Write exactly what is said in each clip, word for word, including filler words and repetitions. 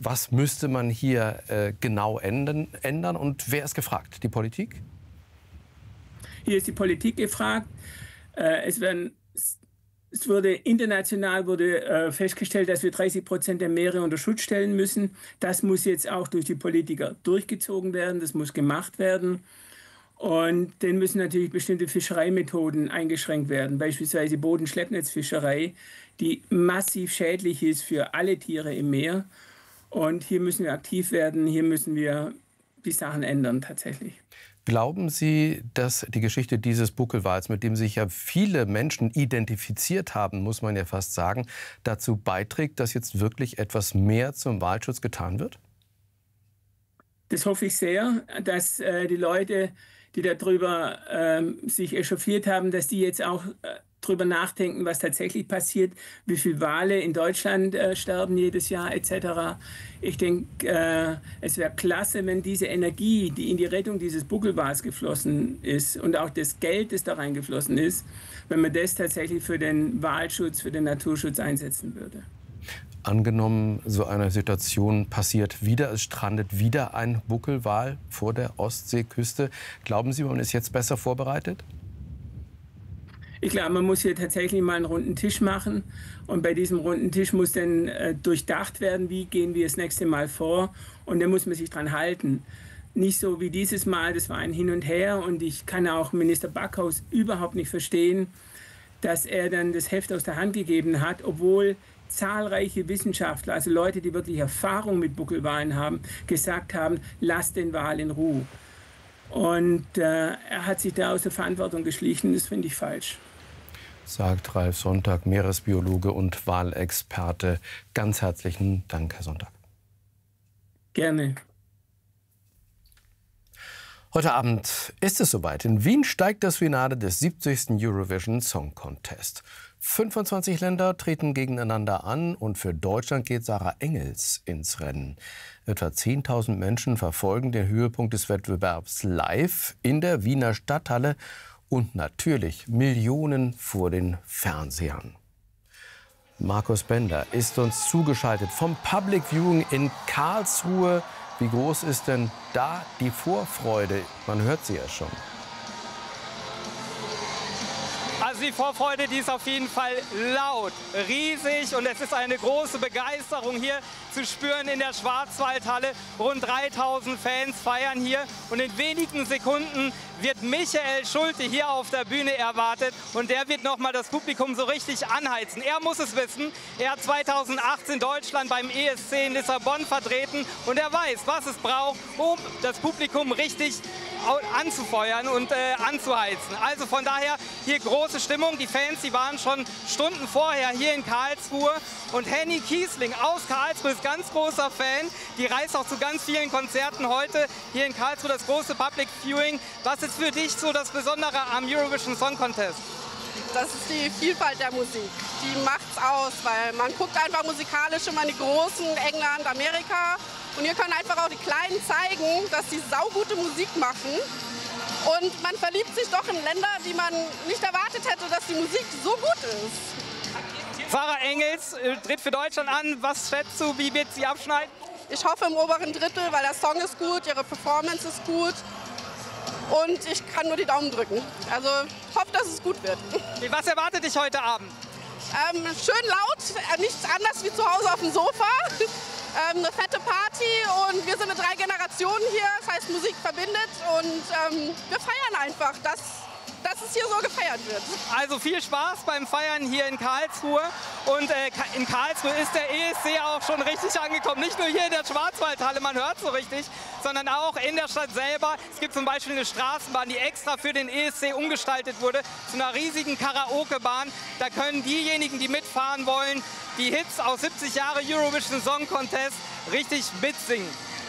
Was müsste man hier äh, genau ändern, ändern und wer ist gefragt? Die Politik? Hier ist die Politik gefragt. Äh, es, werden, es wurde international wurde, äh, festgestellt, dass wir dreißig Prozent der Meere unter Schutz stellen müssen. Das muss jetzt auch durch die Politiker durchgezogen werden. Das muss gemacht werden. Und dann müssen natürlich bestimmte Fischereimethoden eingeschränkt werden. Beispielsweise Bodenschleppnetzfischerei, die massiv schädlich ist für alle Tiere im Meer. Und hier müssen wir aktiv werden. Hier müssen wir die Sachen ändern tatsächlich. Glauben Sie, dass die Geschichte dieses Buckelwals, mit dem sich ja viele Menschen identifiziert haben, muss man ja fast sagen, dazu beiträgt, dass jetzt wirklich etwas mehr zum Walschutz getan wird? Das hoffe ich sehr, dass äh, die Leute, die darüber ähm, sich echauffiert haben, dass die jetzt auch äh, drüber nachdenken, was tatsächlich passiert, wie viele Wale in Deutschland äh, sterben jedes Jahr et cetera. Ich denke, äh, es wäre klasse, wenn diese Energie, die in die Rettung dieses Buckelwals geflossen ist und auch das Geld, das da reingeflossen ist, wenn man das tatsächlich für den Walschutz, für den Naturschutz einsetzen würde. Angenommen, so eine Situation passiert wieder, es strandet wieder ein Buckelwal vor der Ostseeküste. Glauben Sie, man ist jetzt besser vorbereitet? Ich glaube, man muss hier tatsächlich mal einen runden Tisch machen. Und bei diesem runden Tisch muss dann äh, durchdacht werden, wie gehen wir das nächste Mal vor. Und da muss man sich dran halten. Nicht so wie dieses Mal, das war ein Hin und Her. Und ich kann auch Minister Backhaus überhaupt nicht verstehen, dass er dann das Heft aus der Hand gegeben hat, obwohl zahlreiche Wissenschaftler, also Leute, die wirklich Erfahrung mit Buckelwalen haben, gesagt haben, lasst den Wal in Ruhe. Und äh, er hat sich da aus der Verantwortung geschlichen. Das finde ich falsch. Sagt Ralf Sonntag, Meeresbiologe und Walexperte. Ganz herzlichen Dank, Herr Sonntag. Gerne. Heute Abend ist es soweit. In Wien steigt das Finale des siebzigsten Eurovision Song Contest. fünfundzwanzig Länder treten gegeneinander an und für Deutschland geht Sarah Engels ins Rennen. Etwa zehntausend Menschen verfolgen den Höhepunkt des Wettbewerbs live in der Wiener Stadthalle und natürlich Millionen vor den Fernsehern. Markus Bender ist uns zugeschaltet vom Public Viewing in Karlsruhe. Wie groß ist denn da die Vorfreude? Man hört sie ja schon. Also die Vorfreude, die ist auf jeden Fall laut, riesig und es ist eine große Begeisterung hier zu spüren in der Schwarzwaldhalle. Rund dreitausend Fans feiern hier und in wenigen Sekunden wird Michael Schulte hier auf der Bühne erwartet und der wird noch mal das Publikum so richtig anheizen. Er muss es wissen, er hat zweitausendachtzehn Deutschland beim E S C in Lissabon vertreten und er weiß, was es braucht, um das Publikum richtig anzufeuern und äh, anzuheizen. Also von daher hier große Stimmung. Die Fans, die waren schon Stunden vorher hier in Karlsruhe und Henny Kiesling aus Karlsruhe ist ganz großer Fan. Die reist auch zu ganz vielen Konzerten heute hier in Karlsruhe, das große Public Viewing. Was ist für dich so das Besondere am Eurovision Song Contest? Das ist die Vielfalt der Musik. Die macht's aus, weil man guckt einfach musikalisch immer in die Großen, England, Amerika. Und hier können einfach auch die Kleinen zeigen, dass sie saugute Musik machen. Und man verliebt sich doch in Länder, die man nicht erwartet hätte, dass die Musik so gut ist. Sarah Engels äh, tritt für Deutschland an. Was schätzt du, wie wird sie abschneiden? Ich hoffe im oberen Drittel, weil der Song ist gut, ihre Performance ist gut. Und ich kann nur die Daumen drücken. Also hoffe, dass es gut wird. Was erwartet dich heute Abend? Ähm, schön laut, nichts anderes wie zu Hause auf dem Sofa. Ähm, eine fette Party und wir sind eine drei Generationen hier. Das heißt, Musik verbindet und ähm, wir feiern einfach, dass, dass es hier so gefeiert wird. Also viel Spaß beim Feiern hier in Karlsruhe. Und äh, in Karlsruhe ist der E S C auch schon richtig angekommen. Nicht nur hier in der Schwarzwaldhalle, man hört so richtig, sondern auch in der Stadt selber. Es gibt zum Beispiel eine Straßenbahn, die extra für den E S C umgestaltet wurde, zu einer riesigen Karaoke-Bahn. Da können diejenigen, die mitfahren wollen, die Hits aus siebzig Jahre Eurovision Song Contest richtig mitsingen.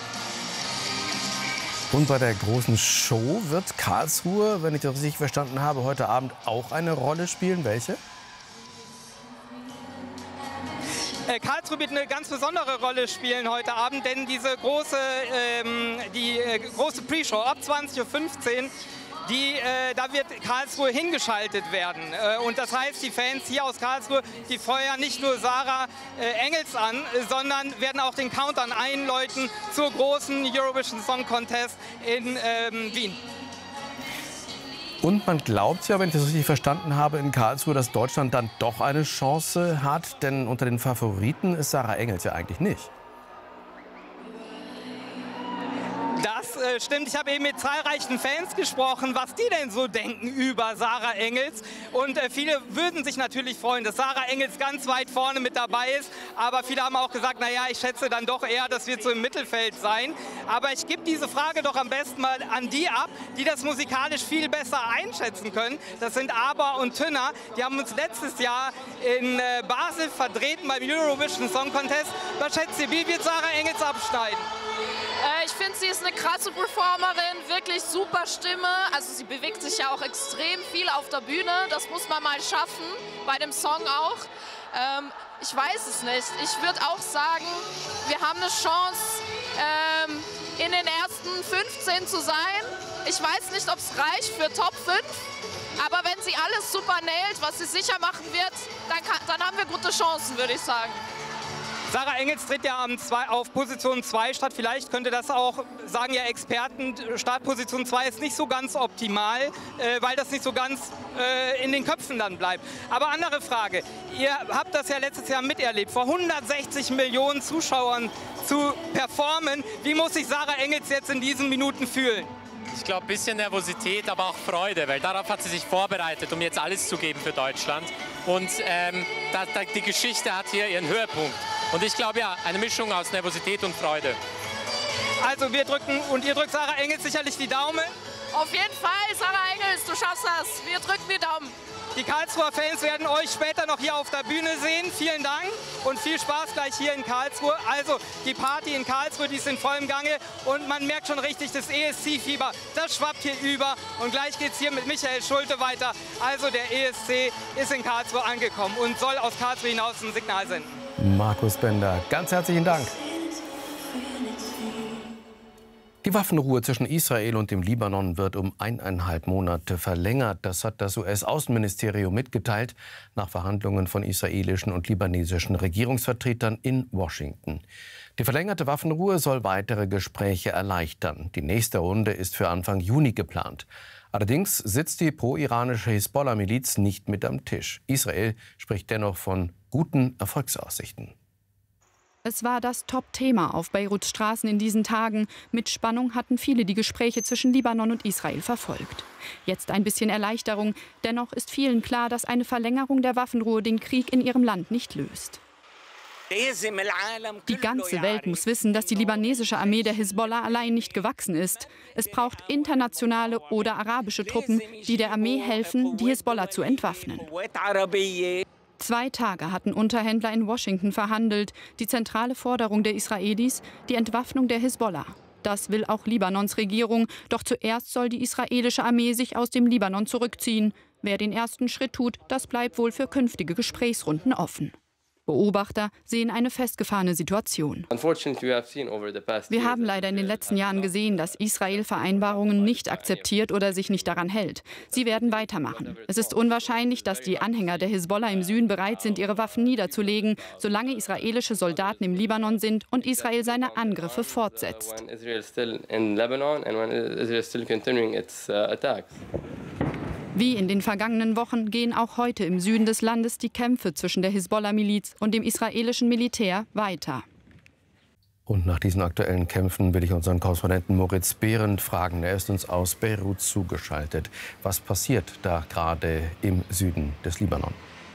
Und bei der großen Show wird Karlsruhe, wenn ich das richtig verstanden habe, heute Abend auch eine Rolle spielen. Welche? Äh, Karlsruhe wird eine ganz besondere Rolle spielen heute Abend, denn diese große, ähm, die äh, große Pre-Show ab zwanzig Uhr fünfzehn, die, äh, da wird Karlsruhe hingeschaltet werden. Äh, und das heißt, die Fans hier aus Karlsruhe, die feuern nicht nur Sarah äh, Engels an, äh, sondern werden auch den Countdown einläuten zur großen Eurovision Song Contest in ähm, Wien. Und man glaubt ja, wenn ich das richtig verstanden habe, in Karlsruhe, dass Deutschland dann doch eine Chance hat. Denn unter den Favoriten ist Sarah Engels ja eigentlich nicht. Das äh, stimmt. Ich habe eben mit zahlreichen Fans gesprochen, was die denn so denken über Sarah Engels. Und äh, viele würden sich natürlich freuen, dass Sarah Engels ganz weit vorne mit dabei ist. Aber viele haben auch gesagt, naja, ich schätze dann doch eher, das wird so im Mittelfeld sein. Aber ich gebe diese Frage doch am besten mal an die ab, die das musikalisch viel besser einschätzen können. Das sind Aber und Tünner. Die haben uns letztes Jahr in äh, Basel vertreten beim Eurovision Song Contest. Was schätzt ihr, wie wird Sarah Engels abschneiden? Ich finde, sie ist eine krasse Performerin, wirklich super Stimme. Also sie bewegt sich ja auch extrem viel auf der Bühne. Das muss man mal schaffen, bei dem Song auch. Ähm, ich weiß es nicht. Ich würde auch sagen, wir haben eine Chance, ähm, in den ersten fünfzehn zu sein. Ich weiß nicht, ob es reicht für Top fünf. Aber wenn sie alles super nailt, was sie sicher machen wird, dann, kann, dann haben wir gute Chancen, würde ich sagen. Sarah Engels tritt ja auf Position zwei statt. Vielleicht könnte das auch, sagen ja Experten, Startposition zwei ist nicht so ganz optimal, äh, weil das nicht so ganz äh, in den Köpfen dann bleibt. Aber andere Frage, ihr habt das ja letztes Jahr miterlebt, vor hundertsechzig Millionen Zuschauern zu performen. Wie muss sich Sarah Engels jetzt in diesen Minuten fühlen? Ich glaube, ein bisschen Nervosität, aber auch Freude, weil darauf hat sie sich vorbereitet, um jetzt alles zu geben für Deutschland. Und ähm, da, da, die Geschichte hat hier ihren Höhepunkt. Und ich glaube, ja, eine Mischung aus Nervosität und Freude. Also wir drücken, und ihr drückt Sarah Engels sicherlich die Daumen? Auf jeden Fall, Sarah Engels, du schaffst das. Wir drücken die Daumen. Die Karlsruher Fans werden euch später noch hier auf der Bühne sehen. Vielen Dank und viel Spaß gleich hier in Karlsruhe. Also die Party in Karlsruhe, die ist in vollem Gange und man merkt schon richtig, das E S C-Fieber, das schwappt hier über. Und gleich geht es hier mit Michael Schulte weiter. Also der E S C ist in Karlsruhe angekommen und soll aus Karlsruhe hinaus ein Signal senden. Markus Bender, ganz herzlichen Dank. Die Waffenruhe zwischen Israel und dem Libanon wird um eineinhalb Monate verlängert. Das hat das U S-Außenministerium mitgeteilt nach Verhandlungen von israelischen und libanesischen Regierungsvertretern in Washington. Die verlängerte Waffenruhe soll weitere Gespräche erleichtern. Die nächste Runde ist für Anfang Juni geplant. Allerdings sitzt die pro-iranische Hisbollah-Miliz nicht mit am Tisch. Israel spricht dennoch von guten Erfolgsaussichten. Es war das Top-Thema auf Beiruts Straßen in diesen Tagen. Mit Spannung hatten viele die Gespräche zwischen Libanon und Israel verfolgt. Jetzt ein bisschen Erleichterung. Dennoch ist vielen klar, dass eine Verlängerung der Waffenruhe den Krieg in ihrem Land nicht löst. Die ganze Welt muss wissen, dass die libanesische Armee der Hisbollah allein nicht gewachsen ist. Es braucht internationale oder arabische Truppen, die der Armee helfen, die Hisbollah zu entwaffnen. Zwei Tage hatten Unterhändler in Washington verhandelt. Die zentrale Forderung der Israelis, die Entwaffnung der Hisbollah. Das will auch Libanons Regierung. Doch zuerst soll die israelische Armee sich aus dem Libanon zurückziehen. Wer den ersten Schritt tut, das bleibt wohl für künftige Gesprächsrunden offen. Beobachter sehen eine festgefahrene Situation. Wir haben leider in den letzten Jahren gesehen, dass Israel Vereinbarungen nicht akzeptiert oder sich nicht daran hält. Sie werden weitermachen. Es ist unwahrscheinlich, dass die Anhänger der Hisbollah im Süden bereit sind, ihre Waffen niederzulegen, solange israelische Soldaten im Libanon sind und Israel seine Angriffe fortsetzt. Wie in den vergangenen Wochen gehen auch heute im Süden des Landes die Kämpfe zwischen der Hisbollah-Miliz und dem israelischen Militär weiter. Und nach diesen aktuellen Kämpfen will ich unseren Korrespondenten Moritz Behrendt fragen. Er ist uns aus Beirut zugeschaltet. Was passiert da gerade im Süden des Libanon?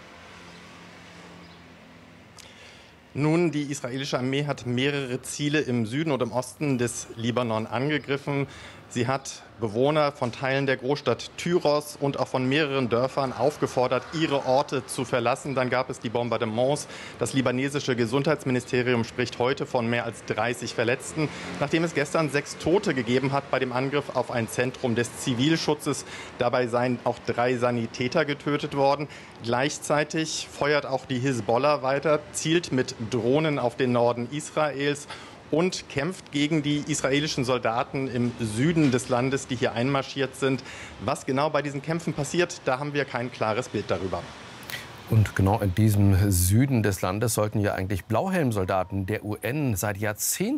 Nun, die israelische Armee hat mehrere Ziele im Süden und im Osten des Libanon angegriffen. Sie hat Bewohner von Teilen der Großstadt Tyros und auch von mehreren Dörfern aufgefordert, ihre Orte zu verlassen. Dann gab es die Bombardements. Das libanesische Gesundheitsministerium spricht heute von mehr als dreißig Verletzten, nachdem es gestern sechs Tote gegeben hat bei dem Angriff auf ein Zentrum des Zivilschutzes. Dabei seien auch drei Sanitäter getötet worden. Gleichzeitig feuert auch die Hisbollah weiter, zielt mit Drohnen auf den Norden Israels. und kämpft gegen die israelischen Soldaten im Süden des Landes, die hier einmarschiert sind. Was genau bei diesen Kämpfen passiert, da haben wir kein klares Bild darüber. Und genau in diesem Süden des Landes sollten ja eigentlich Blauhelmsoldaten der U N seit Jahrzehnten